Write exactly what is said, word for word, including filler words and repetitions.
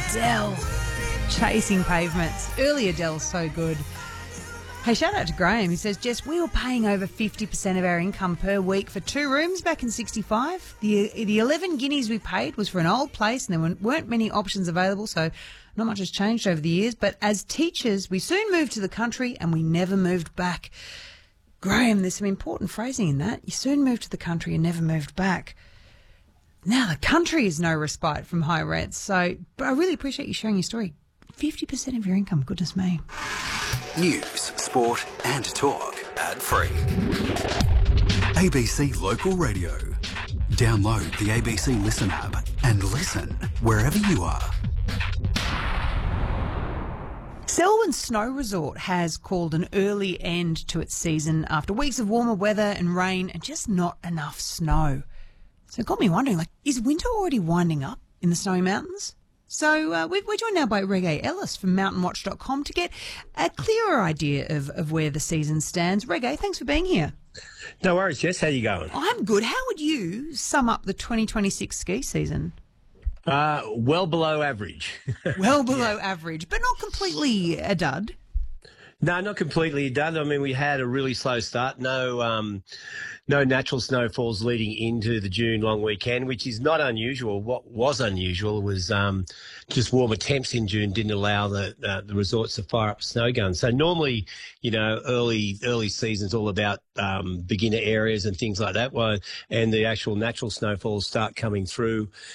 Adele, Chasing Pavements. Early Adele, so good. Hey, shout out to Graham. He says, Jess, we were paying over fifty percent of our income per week for two rooms back in sixty-five. The the eleven guineas we paid was for an old place and there weren't many options available, so not much has changed over the years. But as teachers, we soon moved to the country and we never moved back. Graham, there's some important phrasing in that. You soon moved to the country and never moved back. Now the country is no respite from high rents. So but I really appreciate you sharing your story. fifty percent of your income, goodness me. News, sport and talk ad free. A B C Local Radio. Download the A B C Listen app and listen wherever you are. Selwyn Snow Resort has called an early end to its season after weeks of warmer weather and rain and just not enough snow. So it got me wondering, like, is winter already winding up in the Snowy Mountains? So uh, we're, we're joined now by Reggae Ellis from mountain watch dot com to get a clearer idea of, of where the season stands. Reggae, thanks for being here. No worries, Jess. How you going? I'm good. How would you sum up the twenty twenty-six ski season? Uh, well below average. Well below yeah. average, but not completely a dud. No, not completely done. I mean, we had a really slow start. No, um, no natural snowfalls leading into the June long weekend, which is not unusual. What was unusual was um, just warmer temps in June didn't allow the uh, the resorts to fire up snow guns. So normally, you know, early early season's all about um, beginner areas and things like that. Well, and the actual natural snowfalls start coming through